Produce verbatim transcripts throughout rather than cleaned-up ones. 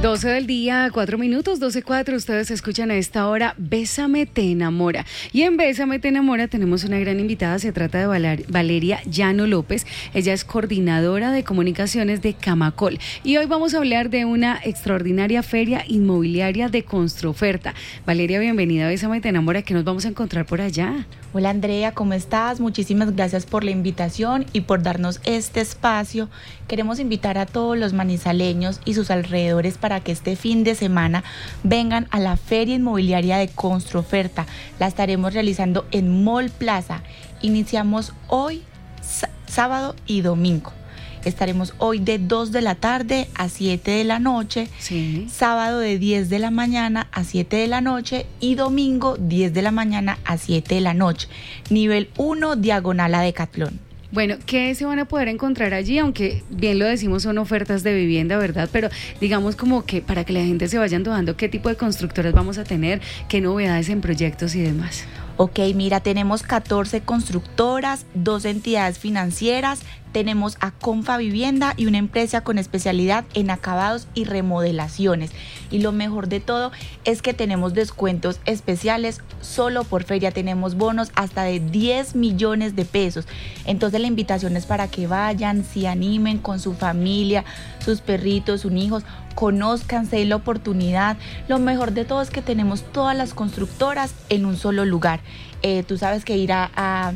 doce del día, cuatro minutos, doce cuatro. Ustedes escuchan a esta hora Bésame te enamora. Y en Bésame te enamora tenemos una gran invitada. Se trata de Valer- Valeria Llano López. Ella es coordinadora de comunicaciones de Camacol. Y hoy vamos a hablar de una extraordinaria feria inmobiliaria de Construoferta. Valeria, bienvenida a Bésame te enamora. ¿Qué nos vamos a encontrar por allá? Hola Andrea, ¿cómo estás? Muchísimas gracias por la invitación y por darnos este espacio. Queremos invitar a todos los manizaleños y sus alrededores para que este fin de semana vengan a la Feria Inmobiliaria de Construoferta. La estaremos realizando en Mall Plaza. Iniciamos hoy, s- sábado y domingo. Estaremos hoy de dos de la tarde a siete de la noche, Sí. sábado de diez de la mañana a siete de la noche y domingo diez de la mañana a siete de la noche. Nivel uno, diagonal a Decatlón. Bueno, ¿qué se van a poder encontrar allí? Aunque bien lo decimos, son ofertas de vivienda, ¿verdad? Pero digamos como que para que la gente se vaya antojando, ¿qué tipo de constructoras vamos a tener? ¿Qué novedades en proyectos y demás? Ok, mira, tenemos catorce constructoras, dos entidades financieras, tenemos a Confa Vivienda y una empresa con especialidad en acabados y remodelaciones. Y lo mejor de todo es que tenemos descuentos especiales solo por feria. Tenemos bonos hasta de diez millones de pesos. Entonces la invitación es para que vayan, se animen con su familia, sus perritos, sus hijos, conozcan, se den la oportunidad. Lo mejor de todo es que tenemos todas las constructoras en un solo lugar. Eh, tú sabes que ir a... a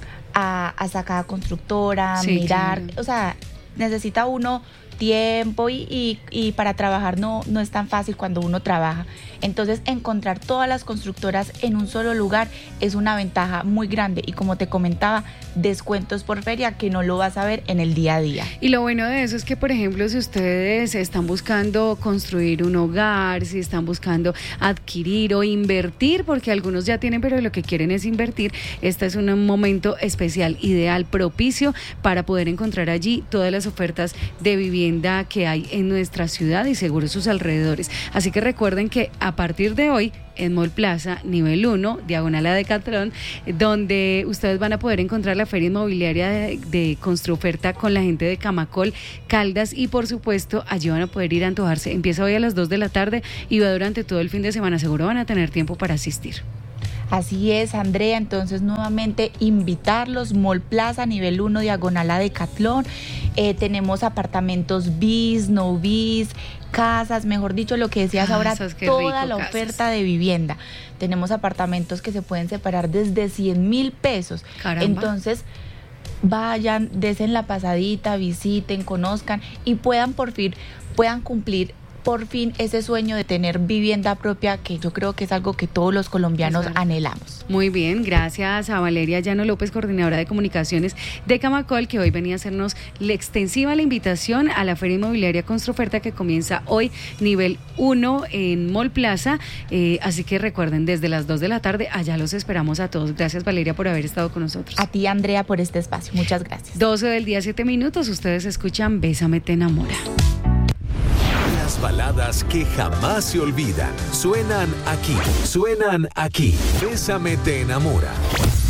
A, a sacar constructora, Sí, mirar, claro. o sea, necesita uno tiempo y, y, y para trabajar no, no es tan fácil cuando uno trabaja. Entonces encontrar todas las constructoras en un solo lugar es una ventaja muy grande y como te comentaba, descuentos por feria que no lo vas a ver en el día a día. Y lo bueno de eso es que, por ejemplo, si ustedes están buscando construir un hogar, si están buscando adquirir o invertir, porque algunos ya tienen, pero lo que quieren es invertir, este es un momento especial, ideal, propicio para poder encontrar allí todas las ofertas de vivienda que hay en nuestra ciudad y seguro sus alrededores. Así que recuerden que a partir de hoy, en Mall Plaza, nivel uno, diagonal a Decatlón, donde ustedes van a poder encontrar la feria inmobiliaria de, de Construoferta con la gente de Camacol, Caldas y por supuesto allí van a poder ir a antojarse. Empieza hoy a las dos de la tarde y va durante todo el fin de semana. Seguro van a tener tiempo para asistir. Así es, Andrea, entonces nuevamente invitarlos, Mall Plaza, nivel uno, diagonal a Decatlón. Eh, tenemos apartamentos bis, no bis, casas, mejor dicho, lo que decías ahora, Casas, qué toda rico, la casas. oferta de vivienda. Tenemos apartamentos que se pueden separar desde cien mil pesos. Caramba. Entonces, vayan, desen la pasadita, visiten, conozcan y puedan por fin, puedan cumplir por fin ese sueño de tener vivienda propia, que yo creo que es algo que todos los colombianos Exacto. anhelamos. Muy bien, gracias a Valeria Llano López, coordinadora de comunicaciones de Camacol, que hoy venía a hacernos la extensiva la invitación a la Feria Inmobiliaria Construoferta que comienza hoy, nivel uno en Mall Plaza. Eh, así que recuerden, desde las dos de la tarde, allá los esperamos a todos. Gracias, Valeria, por haber estado con nosotros. A ti, Andrea, por este espacio. Muchas gracias. doce del día, siete minutos. Ustedes escuchan Bésame te enamora. Las baladas que jamás se olvidan suenan aquí, suenan aquí. Bésame te enamora.